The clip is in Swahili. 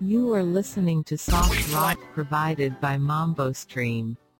You are listening to soft rock provided by Mambo Stream.